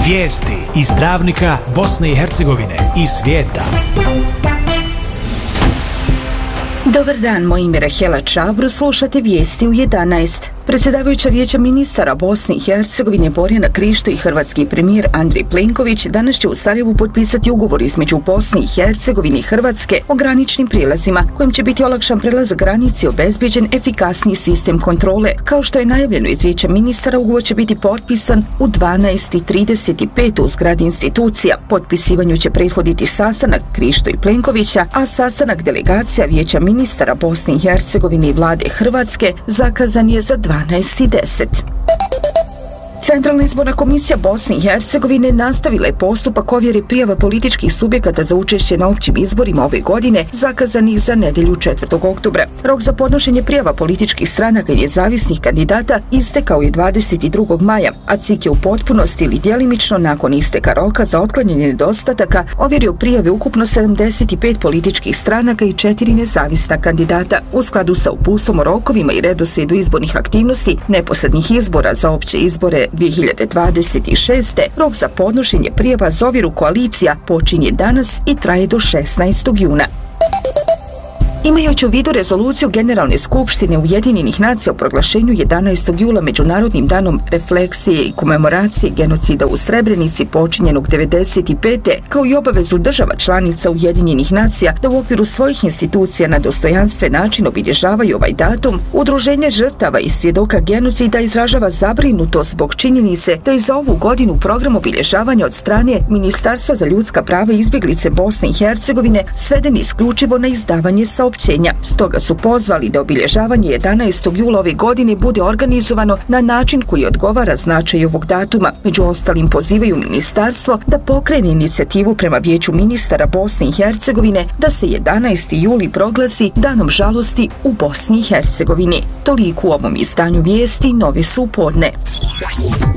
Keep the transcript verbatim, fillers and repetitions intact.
Vijesti iz Travnika, Bosne i Hercegovine i svijeta. Dobar dan, moje ime je Rahela Čabru, slušate vijesti u jedanaest. Predsjedavajuća Vijeća ministara Bosne i Hercegovine Borjana Krišto i hrvatski premijer Andrej Plenković danas će u Sarajevu potpisati ugovor između Bosne i Hercegovine i Hrvatske o graničnim prijelazima, kojim će biti olakšan prelazak granice i obezbeđen efikasniji sistem kontrole. Kao što je najavljeno iz Vijeća ministara, ugovor će biti potpisan u dvanaest i trideset pet u zgradi institucija. Potpisivanju će prethoditi sastanak Krišto i Plenkovića, a sastanak delegacija Vijeća ministara Bosne i Hercegovine i vlade Hrvatske zakazan je za dvanaest i deset. Centralna izborna komisija Bosne i Hercegovine nastavila je postupak ovjere prijava političkih subjekata za učešće na općim izborima ove godine, zakazanih za nedjelju četvrtog oktobra. Rok za podnošenje prijava političkih stranaka i nezavisnih kandidata istekao je dvadeset drugog maja, a C I K je u potpunosti ili djelimično nakon isteka roka za otklanjanje nedostataka ovjerio prijave ukupno sedamdeset pet političkih stranaka i četiri nezavisna kandidata. U skladu sa uputstvom o rokovima i redoslijedu izbornih aktivnosti neposrednih izbora za opće izbore dvije hiljade dvadeset šeste. rok za podnošenje prijava za ovjeru koalicija počinje danas i traje do šesnaestog juna. Imajući u vidu rezoluciju Generalne skupštine Ujedinjenih nacija o proglašenju jedanaestog jula Međunarodnim danom refleksije i komemoracije genocida u Srebrenici počinjenog devedeset pete. kao i obavezu država članica Ujedinjenih nacija da u okviru svojih institucija na dostojanstven način obilježavaju ovaj datum, Udruženje žrtava i svjedoka genocida izražava zabrinutost zbog činjenice da je za ovu godinu program obilježavanja od strane Ministarstva za ljudska prava i izbjeglice Bosne i Hercegovine sveden isključivo na izdavanje saopćenja. Stoga su pozvali da obilježavanje jedanaestog jula ove godine bude organizovano na način koji odgovara značaju ovog datuma. Među ostalim pozivaju ministarstvo da pokrene inicijativu prema Vijeću ministara Bosne i Hercegovine da se jedanaesti juli proglasi danom žalosti u Bosni i Hercegovini. Toliko u ovom izdanju vijesti, nove su u podne.